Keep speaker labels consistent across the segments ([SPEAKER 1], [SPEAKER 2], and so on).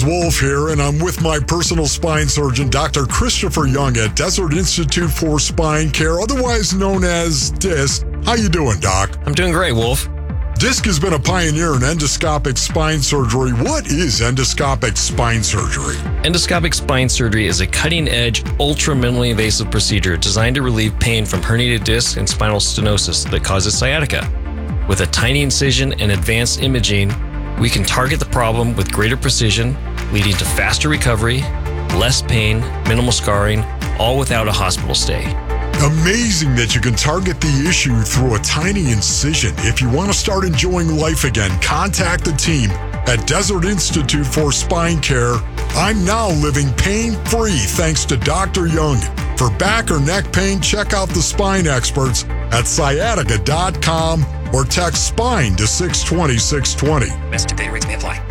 [SPEAKER 1] Wolf here, and I'm with my personal spine surgeon, Dr. Christopher Young at Desert Institute for Spine Care, otherwise known as DISC. How you doing, Doc?
[SPEAKER 2] I'm doing great, Wolf.
[SPEAKER 1] DISC has been a pioneer in endoscopic spine surgery. What is endoscopic spine surgery?
[SPEAKER 2] Endoscopic spine surgery is a cutting-edge, ultra-minimally invasive procedure designed to relieve pain from herniated discs and spinal stenosis that causes sciatica. With a tiny incision and advanced imaging, we can target the problem with greater precision, leading to faster recovery, less pain, minimal scarring, all without a hospital stay.
[SPEAKER 1] Amazing that you can target the issue through a tiny incision. If you want to start enjoying life again, contact the team at Desert Institute for Spine Care. I'm now living pain-free thanks to Dr. Young. For back or neck pain, check out the spine experts at sciatica.com or text SPINE to 620-620.
[SPEAKER 2] Message data rates may apply.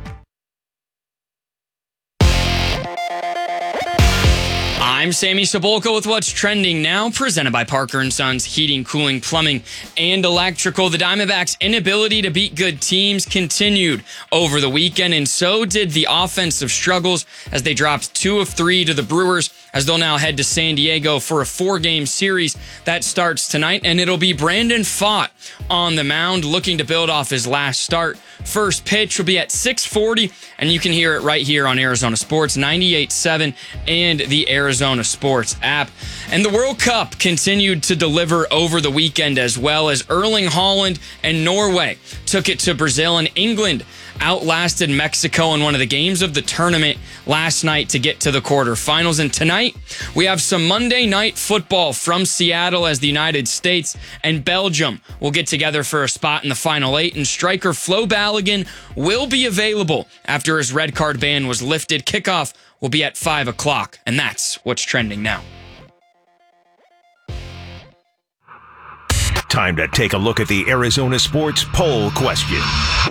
[SPEAKER 3] I'm Sammy Sabolka with What's Trending Now, presented by Parker & Sons Heating, Cooling, Plumbing, and Electrical. The Diamondbacks' inability to beat good teams continued over the weekend, and so did the offensive struggles as they dropped 2 of 3 to the Brewers, as they'll now head to San Diego for a 4-game series that starts tonight, and it'll be Brandon Pfaadt on the mound looking to build off his last start. First pitch will be at 6:40, and you can hear it right here on Arizona Sports 98.7 and the Arizona Sports app. And the World Cup continued to deliver over the weekend as well, as Erling Haaland and Norway took it to Brazil, and England outlasted Mexico in one of the games of the tournament last night to get to the quarterfinals. And tonight, we have some Monday night football from Seattle, as the United States and Belgium will get together for a spot in the Final 8. And striker Flo Balogun will be available after his red card ban was lifted. Kickoff will be at 5 o'clock. And that's what's trending now.
[SPEAKER 4] Time to take a look at the Arizona Sports poll question.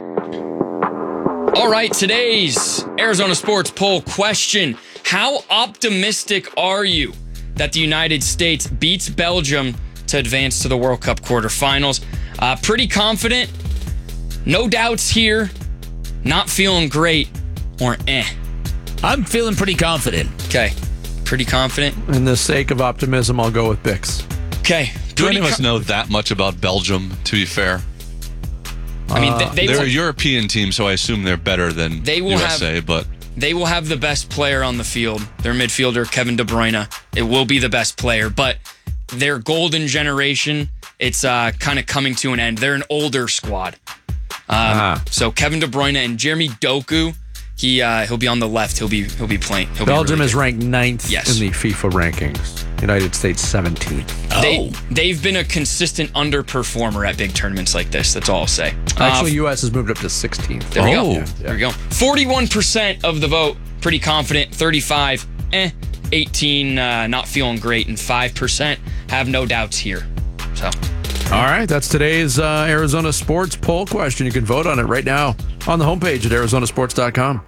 [SPEAKER 3] All right, today's Arizona Sports poll question: how optimistic are you that the United States beats Belgium to advance to the World Cup quarterfinals? Pretty confident. No doubts here. Not feeling great, or eh.
[SPEAKER 5] I'm feeling pretty confident.
[SPEAKER 3] Okay, pretty confident.
[SPEAKER 6] In the sake of optimism, I'll go with Bix.
[SPEAKER 3] Okay.
[SPEAKER 7] Do any of us know that much about Belgium, to be fair?
[SPEAKER 3] I mean,
[SPEAKER 7] they're a European team, so I assume they're better than USA, but
[SPEAKER 3] they will have the best player on the field. Their midfielder, Kevin De Bruyne. It will be the best player, but their golden generation, it's kind of coming to an end. They're an older squad. So Kevin De Bruyne and Jeremy Doku, he'll be on the left. He'll be playing.
[SPEAKER 6] Belgium is ranked 9th
[SPEAKER 3] Yes.
[SPEAKER 6] in the FIFA rankings. United States 17th.
[SPEAKER 3] They've been a consistent underperformer at big tournaments like this. That's all I'll say.
[SPEAKER 6] Actually, U.S. has moved up to 16th.
[SPEAKER 3] There we go.
[SPEAKER 6] Yeah.
[SPEAKER 3] There we go. 41% of the vote, pretty confident. 35, 18, not feeling great, and 5% have no doubts here. So,
[SPEAKER 6] all right, that's today's Arizona Sports poll question. You can vote on it right now on the homepage at arizonasports.com.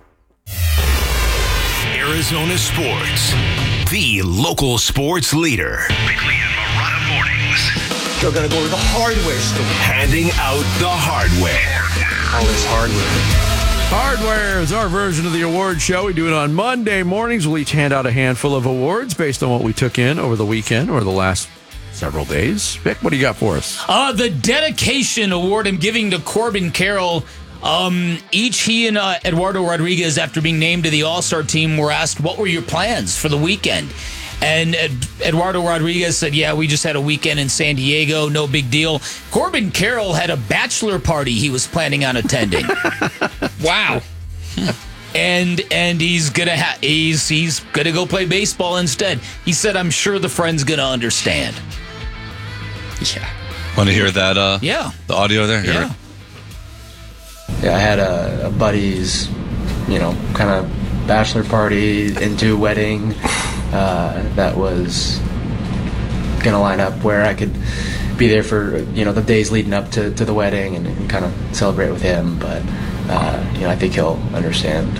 [SPEAKER 4] Arizona Sports, the local sports leader.
[SPEAKER 8] Weekly and Marana mornings.
[SPEAKER 9] You're going to go to the hardware store.
[SPEAKER 4] Handing out the hardware.
[SPEAKER 9] All this hardware.
[SPEAKER 6] Hardware is our version of the award show. We do it on Monday mornings. We'll each hand out a handful of awards based on what we took in over the weekend or the last several days. Vic, what do you got for us?
[SPEAKER 5] The Dedication Award I'm giving to Corbin Carroll. Each he and Eduardo Rodriguez, after being named to the All-Star team, were asked, what were your plans for the weekend? And Eduardo Rodriguez said, yeah, we just had a weekend in San Diego, no big deal. Corbin Carroll had a bachelor party he was planning on attending.
[SPEAKER 3] wow.
[SPEAKER 5] And he's gonna go play baseball instead. He said, I'm sure the friend's gonna understand.
[SPEAKER 3] Yeah.
[SPEAKER 7] Want to hear that?
[SPEAKER 5] Yeah.
[SPEAKER 7] The audio there? Hear
[SPEAKER 5] Yeah.
[SPEAKER 7] it?
[SPEAKER 9] Yeah, I had a buddy's, kind of bachelor party into wedding that was going to line up where I could be there for, the days leading up to the wedding and kind of celebrate with him. But, I think he'll understand.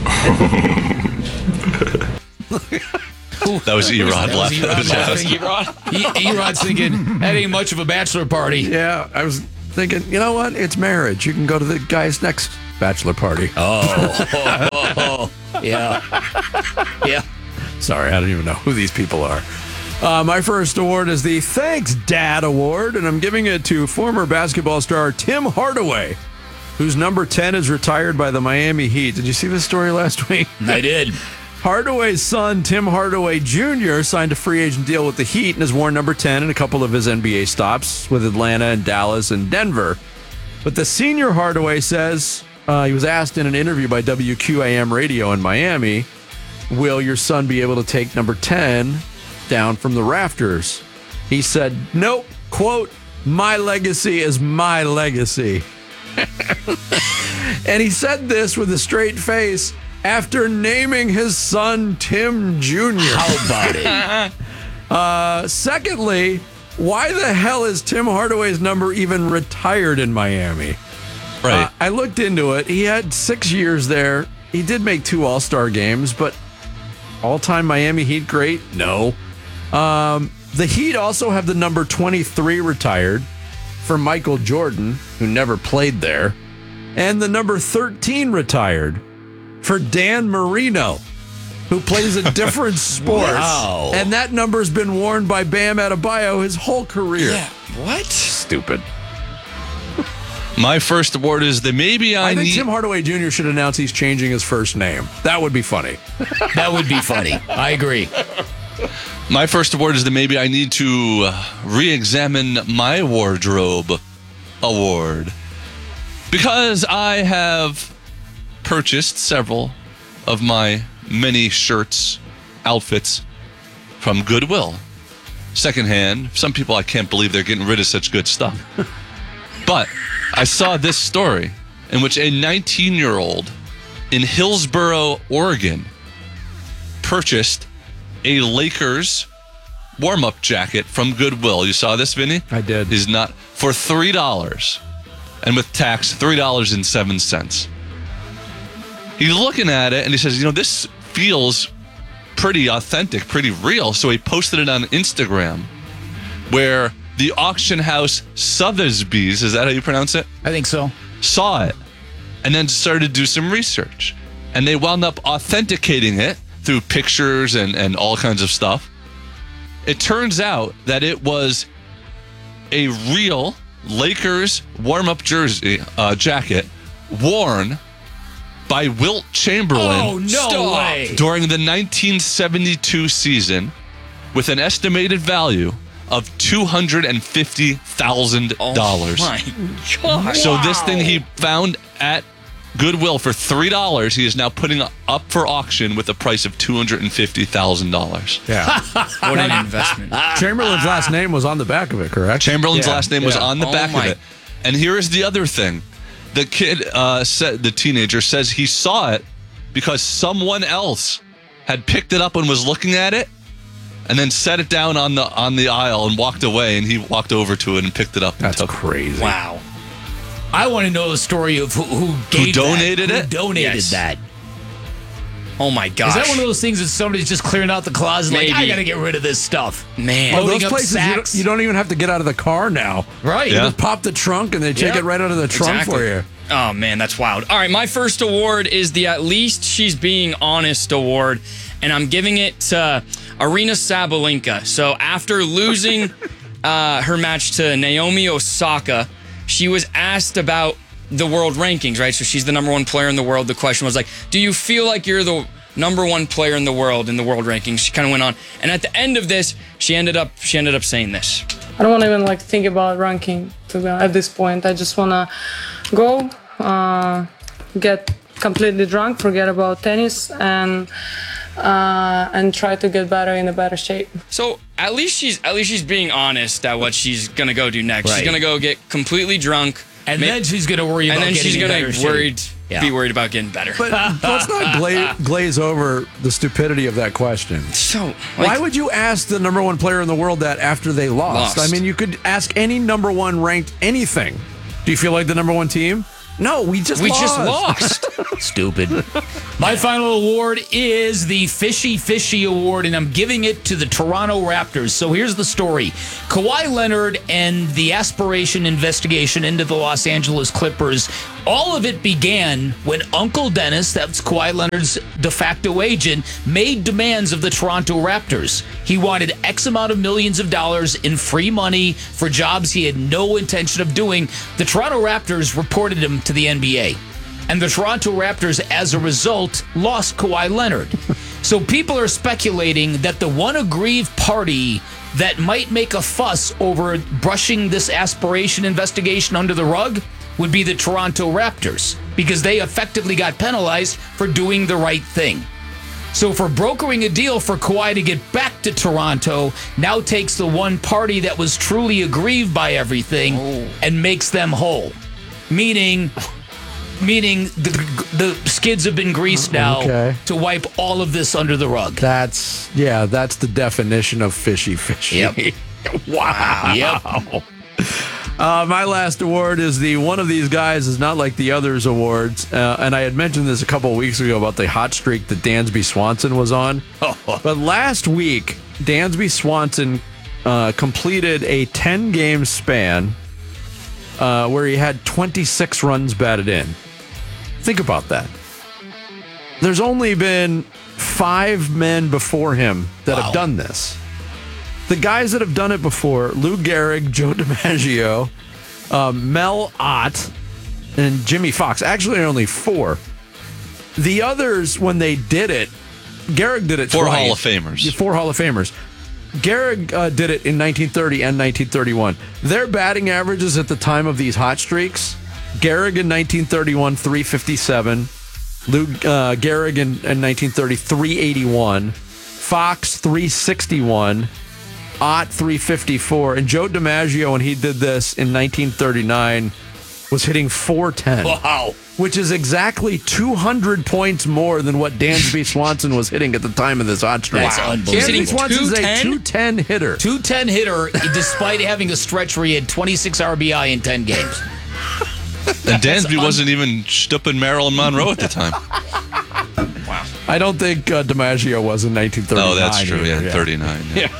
[SPEAKER 7] That was Erod laughing.
[SPEAKER 5] Erod's thinking, that ain't much of a bachelor party.
[SPEAKER 6] Yeah, I was thinking, you know what? It's marriage. You can go to the guy's next bachelor party.
[SPEAKER 5] Oh. Yeah.
[SPEAKER 6] Sorry, I don't even know who these people are. My first award is the Thanks Dad Award, and I'm giving it to former basketball star Tim Hardaway, whose number 10 is retired by the Miami Heat. Did you see this story last week?
[SPEAKER 5] I did.
[SPEAKER 6] Hardaway's son, Tim Hardaway Jr., signed a free agent deal with the Heat and has worn number 10 in a couple of his NBA stops with Atlanta and Dallas and Denver. But the senior Hardaway says, he was asked in an interview by WQAM Radio in Miami, will your son be able to take number 10 down from the rafters? He said, nope, quote, my legacy is my legacy. And he said this with a straight face after naming his son Tim Jr.
[SPEAKER 5] How about it?
[SPEAKER 6] Secondly, why the hell is Tim Hardaway's number even retired in Miami?
[SPEAKER 7] Right.
[SPEAKER 6] I looked into it. He had 6 years there. He did make 2 All-Star games, but all-time Miami Heat great? No. The Heat also have the number 23 retired for Michael Jordan, who never played there, and the number 13 retired for Dan Marino, who plays a different sport.
[SPEAKER 5] Wow.
[SPEAKER 6] And that number's been worn by Bam Adebayo his whole career.
[SPEAKER 3] Yeah. What?
[SPEAKER 6] Stupid.
[SPEAKER 7] My first award is the maybe
[SPEAKER 6] I think
[SPEAKER 7] need.
[SPEAKER 6] Tim Hardaway Jr. should announce he's changing his first name. That would be funny.
[SPEAKER 5] That would be funny. I agree.
[SPEAKER 7] My first award is the maybe I need to re-examine my wardrobe award. Because I have purchased several of my many shirts, outfits from Goodwill. Secondhand. Some people, I can't believe they're getting rid of such good stuff. But I saw this story in which a 19-year-old in Hillsboro, Oregon, purchased a Lakers warm-up jacket from Goodwill. You saw this, Vinny?
[SPEAKER 6] I did.
[SPEAKER 7] He's not for $3, and with tax, $3.07. He's looking at it and he says, this feels pretty authentic, pretty real. So he posted it on Instagram, where the auction house Sotheby's, is that how you pronounce it?
[SPEAKER 5] I think so.
[SPEAKER 7] Saw it and then started to do some research. And they wound up authenticating it through pictures and all kinds of stuff. It turns out that it was a real Lakers warm-up jersey jacket worn by Wilt Chamberlain.
[SPEAKER 5] Oh, no way.
[SPEAKER 7] During the 1972 season with an estimated value of $250,000.
[SPEAKER 3] Oh my gosh.
[SPEAKER 7] So this thing he found at Goodwill for $3, he is now putting up for auction with a price of $250,000.
[SPEAKER 6] Yeah.
[SPEAKER 3] What an investment.
[SPEAKER 6] Chamberlain's last name was on the back of it, correct?
[SPEAKER 7] Chamberlain's
[SPEAKER 6] Yeah.
[SPEAKER 7] last name was on the
[SPEAKER 3] Oh
[SPEAKER 7] back of
[SPEAKER 3] my-
[SPEAKER 7] it. And here is the other thing. The kid the teenager says he saw it because someone else had picked it up and was looking at it and then set it down on the aisle and walked away, and he walked over to it and picked it up and
[SPEAKER 6] That's
[SPEAKER 7] took
[SPEAKER 6] crazy.
[SPEAKER 3] Wow.
[SPEAKER 5] I want to know the story of who gave
[SPEAKER 7] donated
[SPEAKER 5] that,
[SPEAKER 7] it?
[SPEAKER 5] Who donated
[SPEAKER 3] Yes.
[SPEAKER 5] that?
[SPEAKER 3] Oh my gosh.
[SPEAKER 5] Is that one of those things that somebody's just clearing out the closet like, I
[SPEAKER 3] Maybe.
[SPEAKER 5] got to get rid of this stuff?
[SPEAKER 3] Man.
[SPEAKER 6] Oh,
[SPEAKER 5] Loading
[SPEAKER 6] those
[SPEAKER 5] up
[SPEAKER 6] places,
[SPEAKER 5] sacks.
[SPEAKER 6] you don't even have to get out of the car now.
[SPEAKER 5] Right.
[SPEAKER 6] You
[SPEAKER 7] Yeah.
[SPEAKER 6] just pop the trunk and they take
[SPEAKER 5] Yeah.
[SPEAKER 6] it right out of the trunk
[SPEAKER 3] Exactly.
[SPEAKER 6] for you.
[SPEAKER 3] Oh, man, that's wild. All right, my first award is the At Least She's Being Honest award, and I'm giving it to Arina Sabalenka. So after losing her match to Naomi Osaka, she was asked about the world rankings, right? So she's the number 1 player in the world. The question was like, do you feel like you're the number 1 player in the world rankings? She kind of went on. And at the end of this, she ended up saying this.
[SPEAKER 10] I don't want to even think about ranking at this point. I just want to go, get completely drunk, forget about tennis, and try to get better in a better shape.
[SPEAKER 3] So at least she's being honest at what she's gonna go do next.
[SPEAKER 5] Right.
[SPEAKER 3] She's gonna go get completely drunk,
[SPEAKER 5] And then she's going to worry about
[SPEAKER 3] and then
[SPEAKER 5] getting
[SPEAKER 3] she's
[SPEAKER 5] in
[SPEAKER 3] gonna
[SPEAKER 5] better shape.
[SPEAKER 3] be worried about getting better.
[SPEAKER 6] But let's not glaze over the stupidity of that question.
[SPEAKER 3] So
[SPEAKER 6] Why would you ask the number 1 player in the world that after they lost? I mean, you could ask any number 1 ranked anything. Do you feel like the number 1 team? No, we just lost.
[SPEAKER 5] Stupid. My final award is the Fishy Award, and I'm giving it to the Toronto Raptors. So here's the story. Kawhi Leonard and the aspiration investigation into the Los Angeles Clippers All of it began when Uncle Dennis, that's Kawhi Leonard's de facto agent, made demands of the Toronto Raptors. He wanted X amount of millions of dollars in free money for jobs he had no intention of doing. The Toronto Raptors reported him to the NBA. And the Toronto Raptors, as a result, lost Kawhi Leonard. So people are speculating that the one aggrieved party that might make a fuss over brushing this aspiration investigation under the rug would be the Toronto Raptors, because they effectively got penalized for doing the right thing. So for brokering a deal for Kawhi to get back to Toronto now takes the one party that was truly aggrieved by everything and makes them whole. Meaning the skids have been greased now to wipe all of this under the rug.
[SPEAKER 6] That's the definition of fishy.
[SPEAKER 5] Yep.
[SPEAKER 6] Wow.
[SPEAKER 5] Yep.
[SPEAKER 6] My last award is the one of these guys is not like the others awards. And I had mentioned this a couple of weeks ago about the hot streak that Dansby Swanson was on. But last week, Dansby Swanson completed a 10-game span where he had 26 runs batted in. Think about that. There's only been 5 men before him that have done this. The guys that have done it before, Lou Gehrig, Joe DiMaggio, Mel Ott, and Jimmy Fox. Actually, only 4. The others, when they did it, Gehrig did it
[SPEAKER 7] 4
[SPEAKER 6] twice.
[SPEAKER 7] Hall of Famers.
[SPEAKER 6] Yeah, 4 Hall of Famers. Gehrig did it in 1930 and 1931. Their batting averages at the time of these hot streaks, Gehrig in 1931, 357. Lou Gehrig in 1930, 381. Fox, 361. Ott, 354. And Joe DiMaggio, when he did this in 1939, was hitting 410.
[SPEAKER 5] Wow.
[SPEAKER 6] Which is exactly 200 points more than what Dansby Swanson was hitting at the time of this hot streak.
[SPEAKER 5] That's unbelievable.
[SPEAKER 6] Dansby Swanson's a
[SPEAKER 3] 210?
[SPEAKER 6] 210 hitter.
[SPEAKER 5] 210 hitter, despite having a stretch where he had 26 RBI in 10 games.
[SPEAKER 7] And Dansby wasn't even stupping Marilyn Monroe at the time.
[SPEAKER 5] Wow.
[SPEAKER 6] I don't think DiMaggio was in 1939.
[SPEAKER 7] Oh, that's true.
[SPEAKER 6] Either.
[SPEAKER 7] Yeah, 39. Yeah.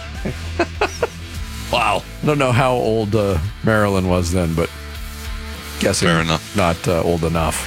[SPEAKER 5] Wow.
[SPEAKER 6] I don't know how old Marilyn was then, but guessing
[SPEAKER 7] Fair enough.
[SPEAKER 6] Not old enough.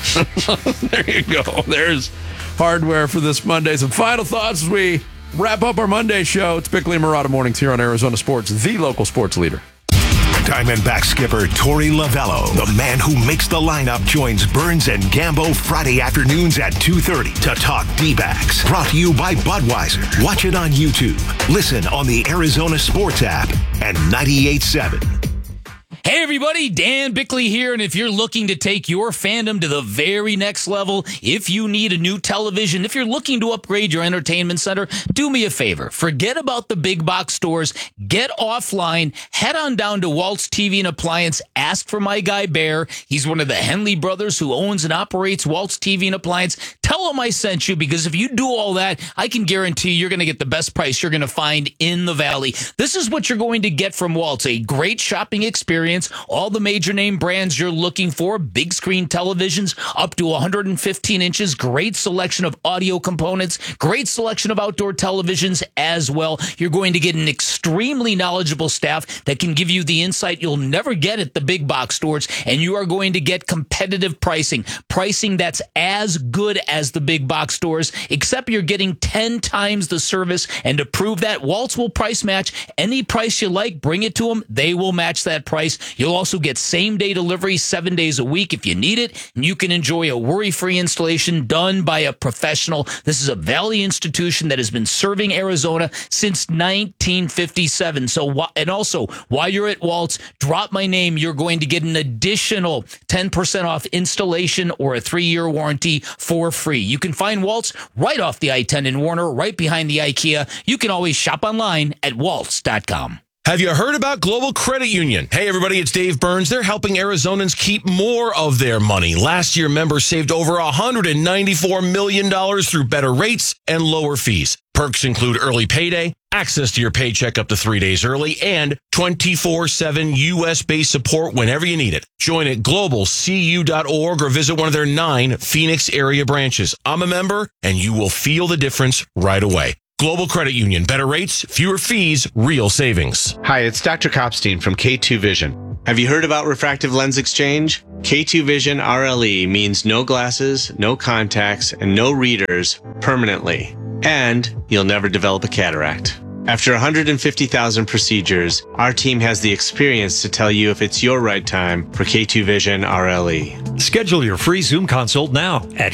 [SPEAKER 6] There you go. There's hardware for this Monday. Some final thoughts as we wrap up our Monday show. It's Bickley and Murata Mornings here on Arizona Sports, the local sports leader.
[SPEAKER 8] Diamondback skipper Torey Lovello, the man who makes the lineup, joins Burns and Gambo Friday afternoons at 2:30 to talk D-backs. Brought to you by Budweiser. Watch it on YouTube. Listen on the Arizona Sports app and 98.7.
[SPEAKER 5] Hey everybody, Dan Bickley here, and if you're looking to take your fandom to the very next level, if you need a new television, if you're looking to upgrade your entertainment center, do me a favor. Forget about the big box stores. Get offline. Head on down to Waltz TV and Appliance. Ask for my guy Bear. He's one of the Henley brothers who owns and operates Waltz TV and Appliance. Tell him I sent you, because if you do all that, I can guarantee you're going to get the best price you're going to find in the Valley. This is what you're going to get from Waltz, a great shopping experience. All the major name brands you're looking for, big screen televisions up to 115 inches, great selection of audio components, great selection of outdoor televisions as well. You're going to get an extremely knowledgeable staff that can give you the insight you'll never get at the big box stores, and you are going to get competitive pricing that's as good as the big box stores, except you're getting 10 times the service. And to prove that, Waltz will price match any price you like. Bring it to them. They will match that price. You'll also get same-day delivery 7 days a week if you need it, and you can enjoy a worry-free installation done by a professional. This is a Valley institution that has been serving Arizona since 1957. And also, while you're at Waltz, drop my name. You're going to get an additional 10% off installation or a 3-year warranty for free. You can find Waltz right off the I-10 in Warner, right behind the IKEA. You can always shop online at waltz.com.
[SPEAKER 11] Have you heard about Global Credit Union? Hey, everybody, it's Dave Burns. They're helping Arizonans keep more of their money. Last year, members saved over $194 million through better rates and lower fees. Perks include early payday, access to your paycheck up to 3 days early, and 24/7 U.S.-based support whenever you need it. Join at globalcu.org or visit one of their 9 Phoenix area branches. I'm a member, and you will feel the difference right away. Global Credit Union. Better rates, fewer fees, real savings.
[SPEAKER 12] Hi, it's Dr. Kopstein from K2 Vision. Have you heard about refractive lens exchange? K2 Vision RLE means no glasses, no contacts, and no readers permanently. And you'll never develop a cataract. After 150,000 procedures, our team has the experience to tell you if it's your right time for K2 Vision RLE.
[SPEAKER 13] Schedule your free Zoom consult now at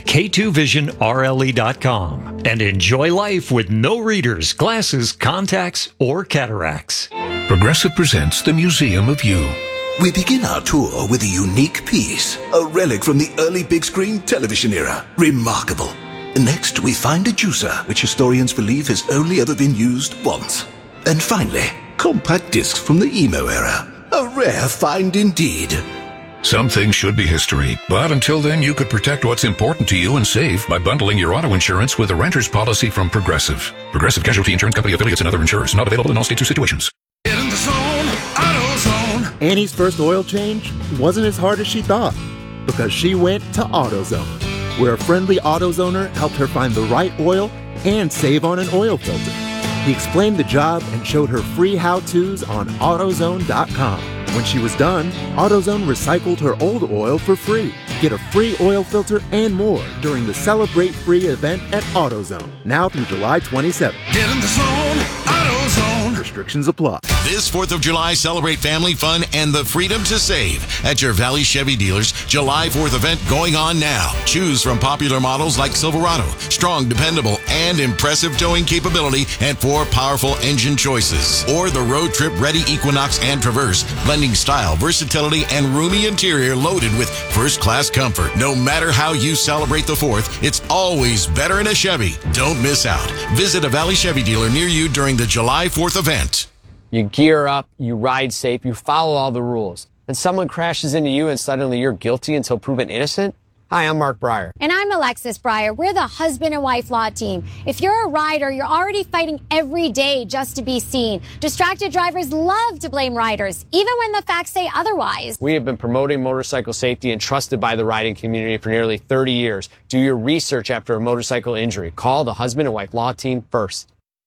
[SPEAKER 13] k2visionrle.com and enjoy life with no readers, glasses, contacts, or cataracts.
[SPEAKER 8] Progressive presents the Museum of You.
[SPEAKER 14] We begin our tour with a unique piece, a relic from the early big screen television era. Remarkable. Next, we find a juicer, which historians believe has only ever been used once. And finally, compact discs from the emo era. A rare find indeed.
[SPEAKER 8] Some things should be history, but until then, you could protect what's important to you and save by bundling your auto insurance with a renter's policy from Progressive. Progressive Casualty Insurance Company affiliates and other insurers. Not available in all states or situations.
[SPEAKER 15] Get in the zone, AutoZone. Annie's first oil change wasn't as hard as she thought because she went to AutoZone, where a friendly AutoZoner helped her find the right oil and save on an oil filter. He explained the job and showed her free how-tos on AutoZone.com. When she was done, AutoZone recycled her old oil for free. Get a free oil filter and more during the Celebrate Free event at AutoZone, now through July 27th.
[SPEAKER 16] Get in the zone, AutoZone.
[SPEAKER 15] Restrictions apply.
[SPEAKER 17] This 4th of July, celebrate family fun and the freedom to save at your Valley Chevy dealers. July 4th event going on now. Choose from popular models like Silverado, strong, dependable, and impressive towing capability, and 4 powerful engine choices. Or the road trip ready Equinox and Traverse, blending style, versatility, and roomy interior loaded with first-class comfort. No matter how you celebrate the 4th, it's always better in a Chevy. Don't miss out. Visit a Valley Chevy dealer near you during the July 4th event.
[SPEAKER 18] You gear up, you ride safe, you follow all the rules. And someone crashes into you and suddenly you're guilty until proven innocent? Hi, I'm Mark Breyer.
[SPEAKER 19] And I'm Alexis Breyer. We're the husband and wife law team. If you're a rider, you're already fighting every day just to be seen. Distracted drivers love to blame riders, even when the facts say otherwise.
[SPEAKER 18] We have been promoting motorcycle safety and trusted by the riding community for nearly 30 years. Do your research after a motorcycle injury. Call the husband and wife law team first.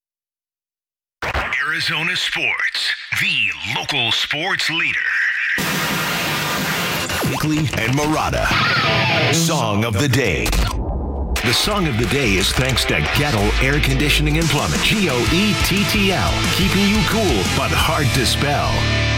[SPEAKER 8] Arizona Sports, the local sports leader. Bickley and Murata. Song of the Day. The Song of the Day is thanks to Gettle Air Conditioning and Plumbing. GOETTL. Keeping you cool, but hard to spell.